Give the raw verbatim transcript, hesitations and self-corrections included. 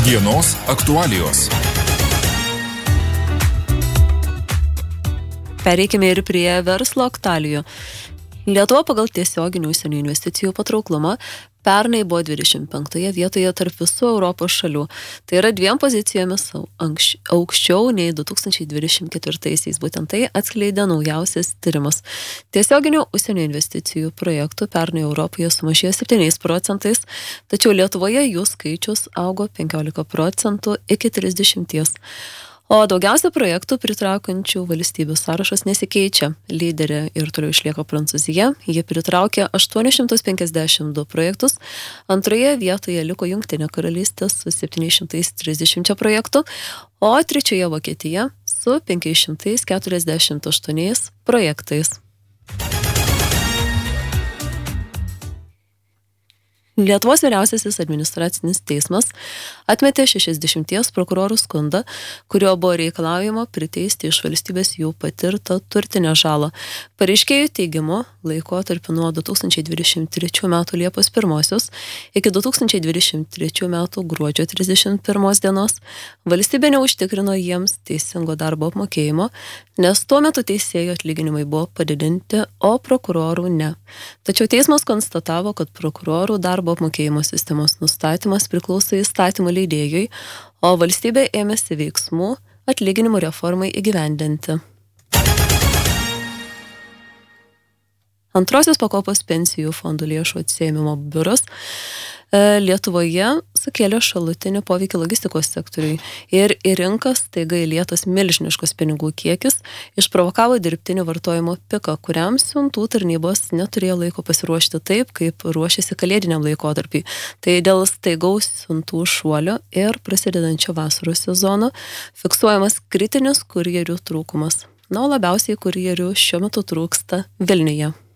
Dienos aktualijos. Pereikime ir prie verslo aktualijų. Lietuva pagal tiesioginių užsienio investicijų patrauklumą pernai buvo dvidešimt penktoje vietoje tarp visų Europos šalių. Tai yra dviem pozicijomis anksč- aukščiau nei du tūkstančiai dvidešimt ketvirtaisiais. Būtent tai atskleidė naujausias tyrimas. Tiesioginių užsienio investicijų projektų pernai Europoje sumažėjo septyniais procentais, tačiau Lietuvoje jų skaičius augo penkiolika procentų iki trisdešimties. O daugiausia projektų pritraukiančių valstybių sąrašas nesikeičia. Lyderė ir toliau išlieka Prancūzija. Jie pritraukė aštuonis šimtus penkiasdešimt du projektus. Antroje vietoje liko Jungtinė karalystė su septyniais šimtais trisdešimt projektų, o trečioje Vokietija su penkiais šimtais keturiasdešimt aštuoniais projektais. Lietuvos vyriausiasis administracinis teismas atmetė šešiasdešimties prokurorų skundą, kurio buvo reikalaujama priteisti iš valstybės jų patirtą turtinę žalą. Pareiškėjų teigimu, laikotarpiu nuo du tūkstančiai dvidešimt trečių metų Liepos pirmosios iki du tūkstančiai dvidešimt trečių metų gruodžio trisdešimt pirmos dienos valstybė neužtikrino jiems teisingo darbo apmokėjimo, nes tuo metu teisėjų atlyginimai buvo padidinti, o prokurorų ne. Tačiau teismas konstatavo, kad prokurorų darbo apmokėjimo sistemos nustatymas priklauso įstatymų leidėjui, o valstybė ėmėsi veiksmų atlyginimų reformai įgyvendinti. Antrosios pakopos pensijų fondų lėšų atsiėmimo biuras Lietuvoje sukėlė šalutinį poveikį logistikos sektoriui ir į rinkas staiga įlietas milžiniškos pinigų kiekis išprovokavo dirbtinį vartojimo piką, kuriam siuntų tarnybos neturėjo laiko pasiruošti taip, kaip ruošėsi kalėdiniam laikotarpiui. Tai dėl staigaus siuntų šuolio ir prasidedančio vasaros sezono fiksuojamas kritinis kurjerių trūkumas. Na, o labiausiai kurjerių šiuo metu trūksta Vilniuje.